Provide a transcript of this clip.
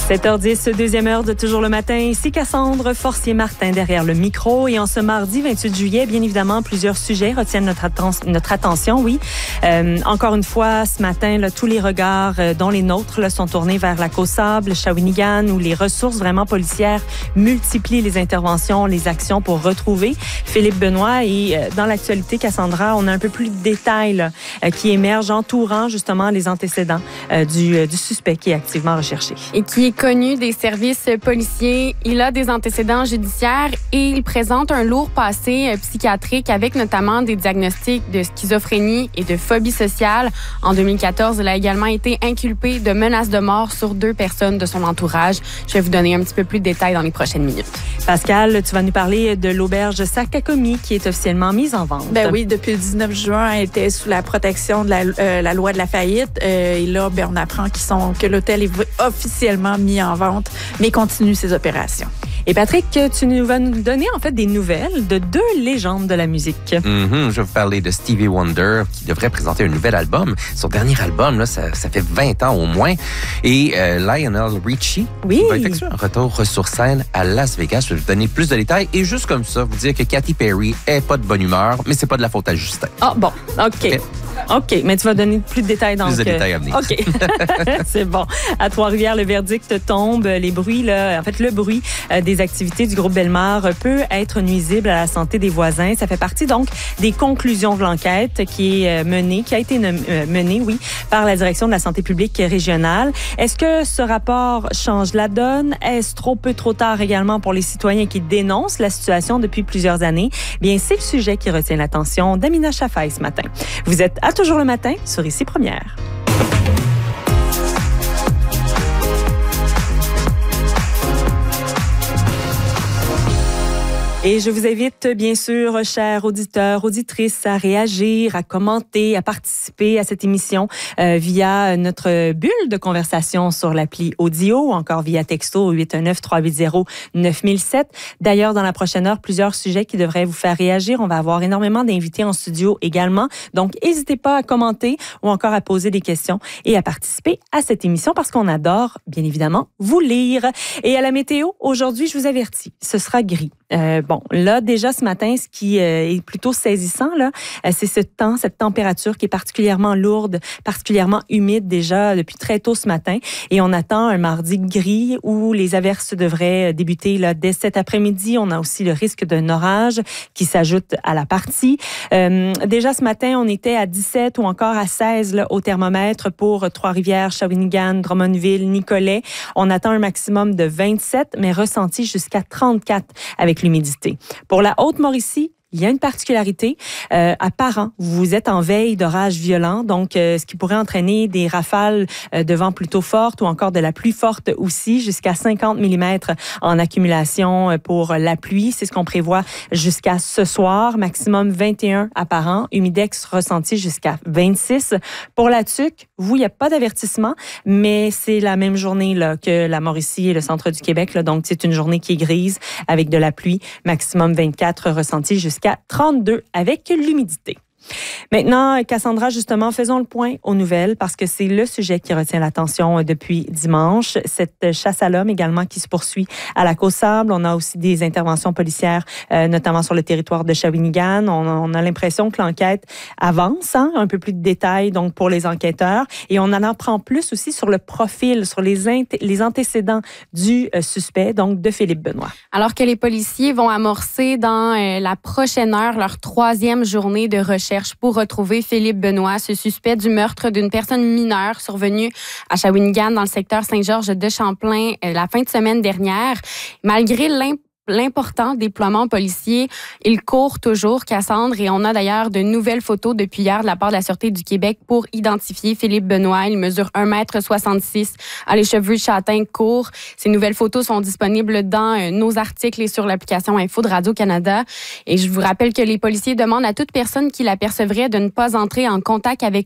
7h10, deuxième heure de Toujours le matin. Ici Cassandre Forcier-Martin derrière le micro. Et en ce mardi 28 juillet, bien évidemment, plusieurs sujets retiennent notre attention, oui. Encore une fois, ce matin, là, tous les regards, dont les nôtres, là, sont tournés vers la Côte-Sable, Shawinigan, où les ressources vraiment policières multiplient les interventions, les actions pour retrouver Philippe Benoît. Et dans l'actualité, Cassandra, on a un peu plus de détails là, qui émergent entourant justement les antécédents du suspect qui est activement recherché. Et qui est connu des services policiers. Il a des antécédents judiciaires et il présente un lourd passé psychiatrique avec notamment des diagnostics de schizophrénie et de phobie sociale. En 2014, il a également été inculpé de menaces de mort sur 2 personnes de son entourage. Je vais vous donner un petit peu plus de détails dans les prochaines minutes. Pascal, tu vas nous parler de l'auberge Sakakomi qui est officiellement mise en vente. Ben oui, depuis le 19 juin, elle était sous la protection de la loi de la faillite. Et là, ben, on apprend que l'hôtel est officiellement mis en vente, mais continue ses opérations. Et Patrick, tu vas nous donner en fait des nouvelles de 2 légendes de la musique. Je vais vous parler de Stevie Wonder qui devrait présenter un nouvel album. Son dernier album, là, ça fait 20 ans au moins. Et Lionel Richie va effectuer un retour sur scène à Las Vegas. Je vais vous donner plus de détails et juste comme ça, vous dire que Katy Perry est pas de bonne humeur, mais c'est pas de la faute à Justin. Ah bon, OK, mais tu vas donner plus de détails dans plus de détails à venir. OK. C'est bon. À Trois-Rivières, le verdict tombe. Les bruits, là, en fait, le bruit des activités du groupe Bellemare peut être nuisible à la santé des voisins. Ça fait partie, donc, des conclusions de l'enquête qui a été menée, par la Direction de la santé publique régionale. Est-ce que ce rapport change la donne? Est-ce trop tard également pour les citoyens qui dénoncent la situation depuis plusieurs années? Bien, c'est le sujet qui retient l'attention d'Amina Chafaï ce matin. Vous êtes à Toujours le matin sur Ici Première. Et je vous invite, bien sûr, chers auditeurs, auditrices, à réagir, à commenter, à participer à cette émission via notre bulle de conversation sur l'appli audio ou encore via texto au 819-380-9007. D'ailleurs, dans la prochaine heure, plusieurs sujets qui devraient vous faire réagir. On va avoir énormément d'invités en studio également. Donc, n'hésitez pas à commenter ou encore à poser des questions et à participer à cette émission parce qu'on adore, bien évidemment, vous lire. Et à la météo, aujourd'hui, je vous avertis, ce sera gris. Là, déjà ce matin, ce qui est plutôt saisissant, là, c'est cette température qui est particulièrement lourde, particulièrement humide déjà depuis très tôt ce matin. Et on attend un mardi gris où les averses devraient débuter là, dès cet après-midi. On a aussi le risque d'un orage qui s'ajoute à la partie. Déjà ce matin, on était à 17 ou encore à 16 là, au thermomètre pour Trois-Rivières, Shawinigan, Drummondville, Nicolet. On attend un maximum de 27, mais ressenti jusqu'à 34 avec l'humidité. Pour la Haute-Mauricie, il y a une particularité. À Parent, vous êtes en veille d'orage violent, donc ce qui pourrait entraîner des rafales de vent plutôt fortes ou encore de la pluie forte aussi, jusqu'à 50 mm en accumulation pour la pluie. C'est ce qu'on prévoit jusqu'à ce soir. Maximum 21 à Parent. Humidex ressenti jusqu'à 26. Pour la Tuque, il n'y a pas d'avertissement, mais c'est la même journée là, que la Mauricie et le centre du Québec. Là, donc, c'est une journée qui est grise avec de la pluie. Maximum 24 ressenti jusqu'à 32 avec l'humidité. Maintenant, Cassandra, justement, faisons le point aux nouvelles parce que c'est le sujet qui retient l'attention depuis dimanche. Cette chasse à l'homme également qui se poursuit à la Côte-Sable. On a aussi des interventions policières, notamment sur le territoire de Shawinigan. On a l'impression que l'enquête avance, un peu plus de détails donc pour les enquêteurs. Et on en apprend plus aussi sur le profil, sur les antécédents du suspect, donc de Philippe Benoît. Alors que les policiers vont amorcer dans la prochaine heure leur 3e journée de recherche pour retrouver Philippe Benoît, ce suspect du meurtre d'une personne mineure survenue à Shawinigan dans le secteur Saint-Georges de Champlain la fin de semaine dernière. Malgré l'important déploiement policier, il court toujours, Cassandre, et on a d'ailleurs de nouvelles photos depuis hier de la part de la Sûreté du Québec pour identifier Philippe Benoît. Il mesure 1,66 m, a les cheveux châtains courts. Ces nouvelles photos sont disponibles dans nos articles et sur l'application Info de Radio-Canada. Et je vous rappelle que les policiers demandent à toute personne qui l'apercevrait de ne pas entrer en contact avec